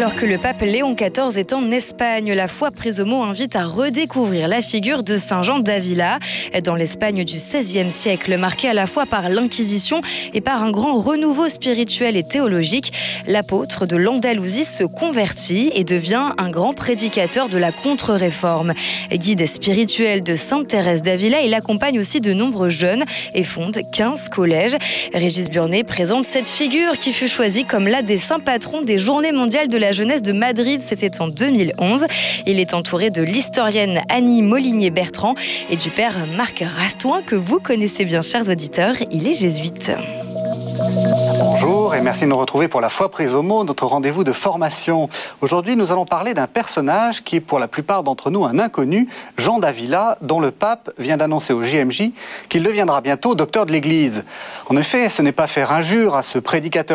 Alors que le pape Léon XIV est en Espagne, la foi prise au mot invite à redécouvrir la figure de Saint Jean d'Avila. Dans l'Espagne du XVIe siècle, marquée à la fois par l'Inquisition et par un grand renouveau spirituel et théologique, l'apôtre de l'Andalousie se convertit et devient un grand prédicateur de la contre-réforme. Guide spirituel de Sainte Thérèse d'Avila, il accompagne aussi de nombreux jeunes et fonde 15 collèges. Régis Burnet présente cette figure qui fut choisie comme l'un des saints patrons des Journées mondiales de la jeunesse de Madrid. C'était en 2011. Il est entouré de l'historienne Annie Molinier-Bertrand et du père Marc Rastouin que vous connaissez bien, chers auditeurs. Il est jésuite. Bonjour et merci de nous retrouver pour la foi prise au mot, notre rendez-vous de formation. Aujourd'hui, nous allons parler d'un personnage qui est pour la plupart d'entre nous un inconnu, Jean d'Avila, dont le pape vient d'annoncer au JMJ qu'il deviendra bientôt docteur de l'Église. En effet, ce n'est pas faire injure à ce prédicateur